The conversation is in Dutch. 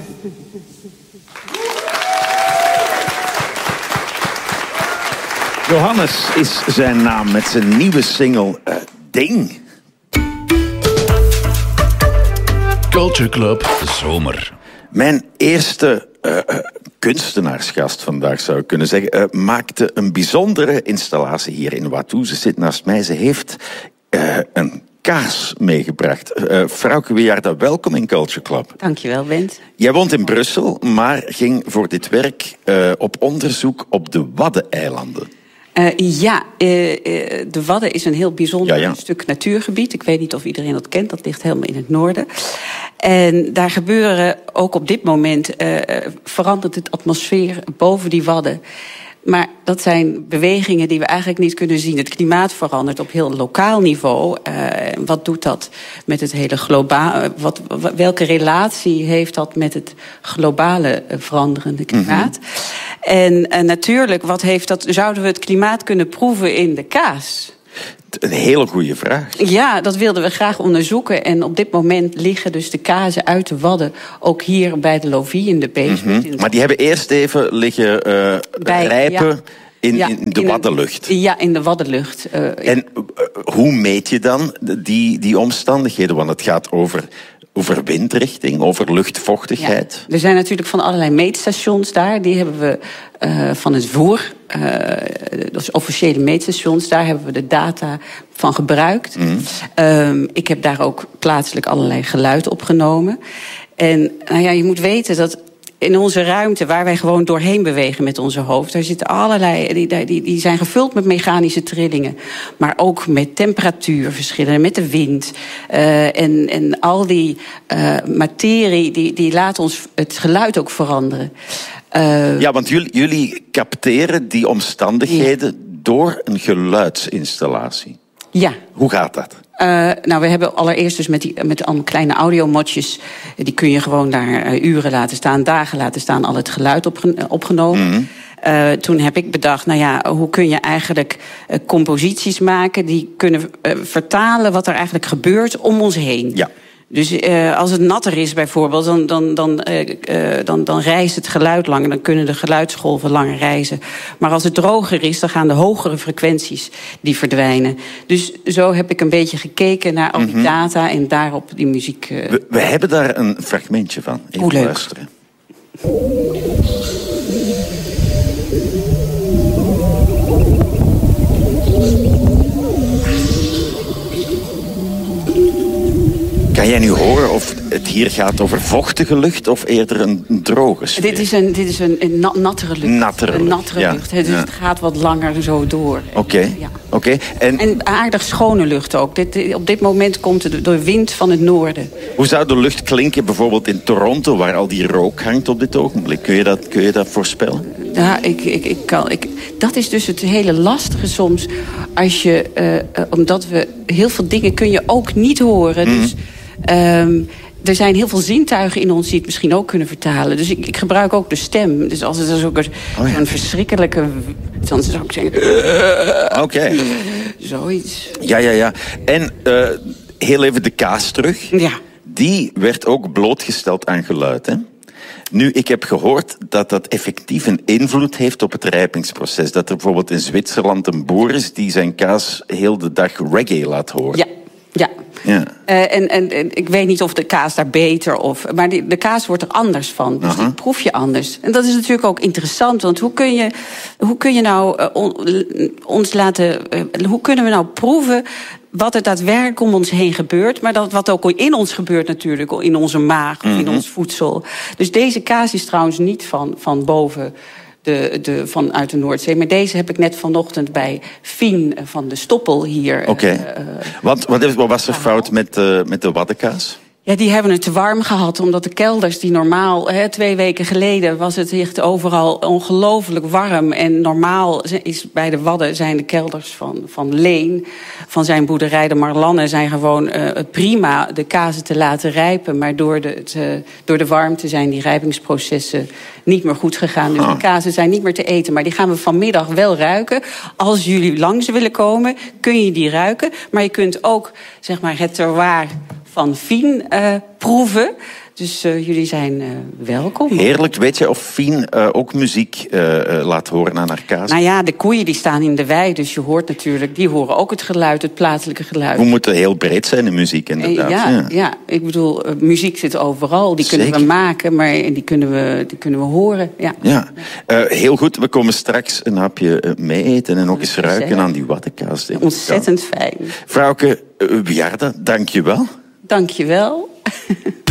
Johannes is zijn naam met zijn nieuwe single Ding. Culture Club Zomer. Mijn eerste kunstenaarsgast vandaag, zou ik kunnen zeggen, maakte een bijzondere installatie hier in Watou. Ze zit naast mij. Ze heeft een kaas meegebracht. Frauke Wejaarda, welkom in Culture Club. Dankjewel, Bent. Jij woont in Brussel, maar ging voor dit werk op onderzoek op de Waddeneilanden. De Wadden is een heel bijzonder stuk natuurgebied. Ik weet niet of iedereen dat kent, dat ligt helemaal in het noorden. En daar gebeuren ook op dit moment, verandert het atmosfeer boven die Wadden. Maar dat zijn bewegingen die we eigenlijk niet kunnen zien. Het klimaat verandert op heel lokaal niveau. Wat doet dat met het hele globale? Welke relatie heeft dat met het globale veranderende klimaat? Mm-hmm. En natuurlijk, zouden we het klimaat kunnen proeven in de kaas? Een hele goede vraag. Ja, dat wilden we graag onderzoeken. En op dit moment liggen dus de kazen uit de Wadden ook hier bij de Lovie in de basement. Mm-hmm. Maar die hebben eerst even liggen rijpen in de Waddenlucht. Ja, in de Waddenlucht. En hoe meet je dan die omstandigheden? Want het gaat over windrichting, over luchtvochtigheid. Ja. Er zijn natuurlijk van allerlei meetstations daar. Die hebben we van het voer. Dat is officiële meetstations. Daar hebben we de data van gebruikt. Mm. Ik heb daar ook plaatselijk allerlei geluid opgenomen. En je moet weten dat in onze ruimte, waar wij gewoon doorheen bewegen met onze hoofd, daar zitten allerlei, die zijn gevuld met mechanische trillingen. Maar ook met temperatuurverschillen, met de wind. En al die materie, die laat ons het geluid ook veranderen. Want jullie capteren die omstandigheden door een geluidsinstallatie. Ja. Hoe gaat dat? We hebben allereerst dus met allemaal kleine audiomodjes. Die kun je gewoon daar uren laten staan, dagen laten staan, al het geluid opgenomen. Mm-hmm. Toen heb ik bedacht, hoe kun je eigenlijk composities maken die kunnen vertalen wat er eigenlijk gebeurt om ons heen. Ja. Dus als het natter is bijvoorbeeld, dan reist het geluid langer. Dan kunnen de geluidsgolven langer reizen. Maar als het droger is, dan gaan de hogere frequenties die verdwijnen. Dus zo heb ik een beetje gekeken naar al die data en daarop die muziek. We hebben daar een fragmentje van. Even leuk. Luisteren. Kan jij nu horen of het hier gaat over vochtige lucht of eerder een droge sfeer? Dit is een nattere lucht. Nattere lucht. Dus het gaat wat langer zo door. Oké. En aardig schone lucht ook. Op dit moment komt het door wind van het noorden. Hoe zou de lucht klinken bijvoorbeeld in Toronto, waar al die rook hangt op dit ogenblik? Kun je dat voorspellen? Ja, dat is dus het hele lastige soms. Omdat we heel veel dingen kun je ook niet horen. Dus er zijn heel veel zintuigen in ons die het misschien ook kunnen vertalen. Dus ik gebruik ook de stem. Dus als het is ook een verschrikkelijke, dan zou ik zeggen. Oké. Zoiets. Ja. En heel even de kaas terug. Ja. Die werd ook blootgesteld aan geluid, hè? Nu, ik heb gehoord dat effectief een invloed heeft op het rijpingsproces. Dat er bijvoorbeeld in Zwitserland een boer is die zijn kaas heel de dag reggae laat horen. Ja. En ik weet niet of de kaas daar beter maar de kaas wordt er anders van. Dus die proef je anders. En dat is natuurlijk ook interessant. Want hoe kunnen we nou proeven wat er daadwerkelijk om ons heen gebeurt, maar wat ook in ons gebeurt natuurlijk, in onze maag of in ons voedsel. Dus deze kaas is trouwens niet van boven vanuit de Noordzee. Maar deze heb ik net vanochtend bij Fien van de Stoppel hier. Oké. Wat was er fout met de Waddenkaas? Ja, die hebben het te warm gehad, omdat de kelders die normaal, 2 weken geleden was het echt overal ongelooflijk warm. En normaal is bij de Wadden zijn de kelders van Leen, van zijn boerderij de Marlanne, zijn gewoon prima de kazen te laten rijpen. Maar door de warmte zijn die rijpingsprocessen niet meer goed gegaan. Dus de kazen zijn niet meer te eten. Maar die gaan we vanmiddag wel ruiken. Als jullie langs willen komen, kun je die ruiken. Maar je kunt ook, zeg maar, het terroir van Fien proeven. Dus jullie zijn welkom. Heerlijk. Weet je of Fien ook muziek laat horen aan haar kaas? Nou ja, de koeien die staan in de wei, dus je hoort natuurlijk, die horen ook het geluid, het plaatselijke geluid. We moeten heel breed zijn in muziek, inderdaad. Ja, ik bedoel, muziek zit overal. Die kunnen we maken, maar die kunnen we horen. Ja. Heel goed. We komen straks een hapje mee eten en ook eens ruiken aan die wattenkaas. Ontzettend fijn. Vrouwke Wiarda, dank je wel. Dank je wel.